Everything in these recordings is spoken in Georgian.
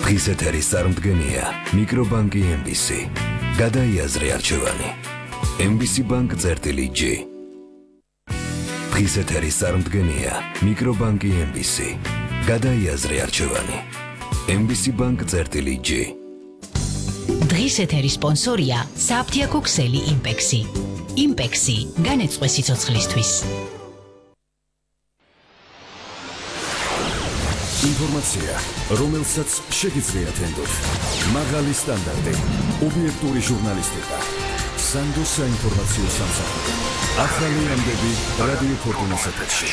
დღის ეთერის წარმდგენია მიკრობანკი MBC. გადაიაზრე არჩევანი. MBC Bank წერტილი-G. დღის ეთერის წარმდგენია მიკრობანკი MBC. გადაიაზრე არჩევანი. MBC Bank წერტილი-G. დღის ეთერის სპონსორია საფთიაქო ქსელი იმპექსი. იმპექსი განეწყვე სიცოცხლისთვის. ინფორმაცია, რომელსაც შეგიძლიათ ენდოთ. მაღალი სტანდარტი, ობიექტური ჟურნალისტიკა. სანდოს საინფორმაციო სამსახური. ახალი ამბები რადიო ფორტუნას ეთერში.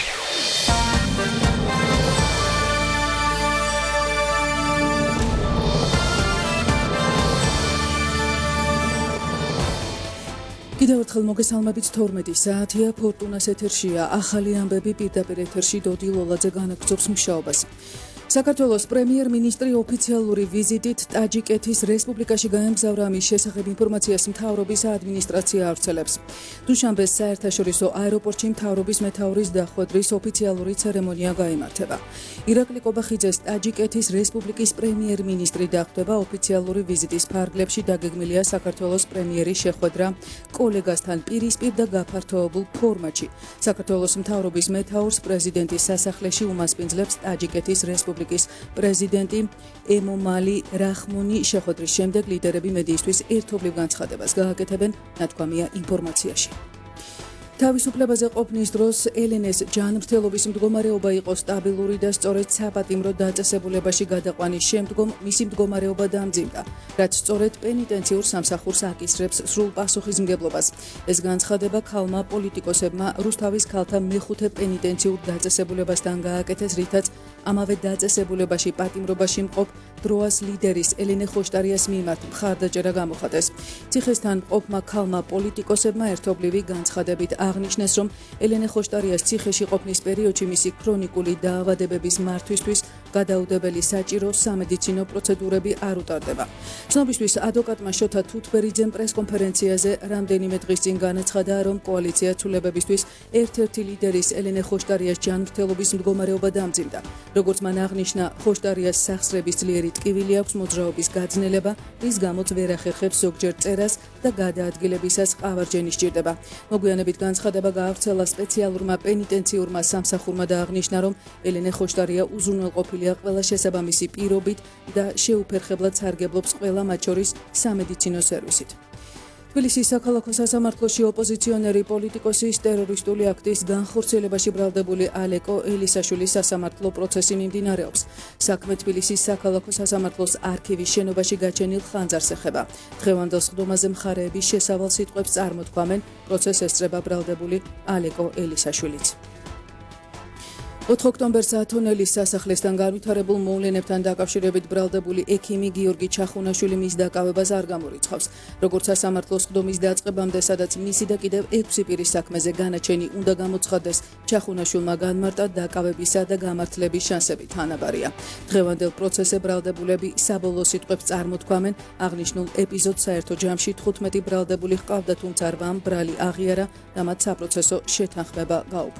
კიდევ ერთხელ მოგესალმებით 12 საათია ფორტუნას ეთერშია ახალი ამბები პირდაპირ ეთერში დოდი ლოლაძე განაგრძობს მუშაობას. საქართველოს პრემიერ-მინისტრი ოფიციალური ვიზიტით ტაჯიკეთის რესპუბლიკაში გაემგზავრა. ამის შესახებ ინფორმაციას მთავრობის ადმინისტრაცია ავრცელებს. დუშანბეს საერთაშორისო აეროპორტში მთავრობის მეთაურის დახვედრის ოფიციალური ცერემონია გაიმართება. ირაკლი კობახიძეს ტაჯიკეთის რესპუბლიკის პრემიერ-მინისტრი დახვდება. ოფიციალური ვიზიტის ფარგლებში დაგეგმილია საქართველოს პრემიერის შეხვედრა კოლეგასთან პირისპირ და გაფართოებულ ფორმატში. საქართველოს მთავრობის მეთაურს პრეზიდენტის სასახლეში უმასპინძლებს ტაჯიკეთის რესპუბლიკის პრეზიდენტი ემომალი რახმონი. შეხვედრის შემდეგ ლიდერები მედიისთვის ერთობლივ განცხადებას გააკეთებენ, ნათქვამია ინფორმაციაში. თავისუფლებაზე ყოფნის დროს ელენეს ჯანმრთელობის მდგომარეობა იყო სტაბილური და სწორედ საპატიმრო დაწესებულებაში გადაყვანის შემდგომ მისი მდგომარეობა დამძიმდა, რაც სწორედ პენიტენციურ სამსახურს აკისრებს სრულ პასუხისმგებლობას. ეს განცხადება ქალმა პოლიტიკოსებმა რუსთავის ქალთა მეხუთე პენიტენციურ დაწესებულებასთან გააკეთეს, რითაც ამავე დაწესებულებაში პატიმრობაში მყოფ დროას ლიდერის ელენე ხოშტარიას მიმართ მხარდაჭერა გამოხატეს. ციხესთან მყოფმა ქალმა პოლიტიკოსებმა ერთობლივი განცხადებით აღნიშნეს, რომ ელენე ხოშტარიას ციხეში ყოფნის პერიოდში მისი ქრონიკული დაავადებების მართვისთვის გადაუდებელი საჭირო სამედიცინო პროცედურები არ უტარდება. ცნობისთვის ადვოკატმა შოთა თუთბერიძემ პრესკონფერენციაზე რამდენიმე დღის წინ განაცხადა, რომ კოალიცია ცვლილებებისთვის ერთ-ერთი ლიდერის ელენე ხოშტარიას ჯანმრთელობის მდგომარეობა დამძიმდა. როგორც მან აღნიშნა, ხოშტარიას სახსრების ძლიერი ტკივილი აქვს, მოძრაობის გაძნელება, რის გამოც ვერ ახერხებს ზოგჯერ წერას და გადაადგილებისას ყავარჯენი სჭირდება. მოგვიანებით განცხადება გაავრცელა სპეციალურმა პენიტენციურმა სამსახურმა და აღნიშნა, რომ ელენე ხოშტარია უზრუნველყოფილია ყველა შესაბამისი პირობით და შეუფერხებლად სარგებლობს ყველა, მათ შორის სამედიცინო სერვისით. თბილისის საქალაქო სასამართლოში ოპოზიციონერი პოლიტიკოსის ტერორისტული აქტის განხორციელებაში ბრალდებული ალეკო ელისაშვილის სასამართლო პროცესი მიმდინარეობს. საქმე თბილისის საქალაქო სასამართლოს არქივის შენობაში გაჩენილ ხანძარს ეხება. დღევანდელ სხდომაზე მხარეების შესავალ სიტყვებს წარმოთქვამენ. პროცესს ესწრება ბრალდებული ალეკო ელისაშვილიც. 4 ოქტომბერს ათონელის სასახლესთან განვითარებულ მოვლენებთან დაკავშირებით ბრალდებული ექიმი გიორგი ჩახუნაშვილი მის დაკავებას არ გამორიცხავს. როგორც სასამართლოს სხდომის დაწყებამდე, სადაც მისი და კიდევ 6 პირის საქმეზე განაჩენი უნდა გამოცხადდეს, ჩახუნაშვილმა განმარტა დაკავებისა და გამართლების შანსები თანაბარია. დღევანდელ პროცესზე ბრალდებულები საბოლოო სიტყვებს წარმოთქვამენ. აღნიშნულ ეპიზოდს საერთო ჯამში 15 ბრალდებული ჰყავდა, თუმცა 8 ბრალი აღიარა და მათ საპროცესო შეთანხმება გაუფრთხილეს.